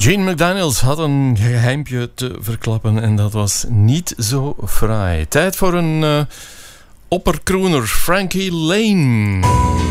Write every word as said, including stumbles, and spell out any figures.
Gene McDaniels had een geheimpje te verklappen en dat was niet zo fraai. Tijd voor een uh, opperkroener, Frankie Lane.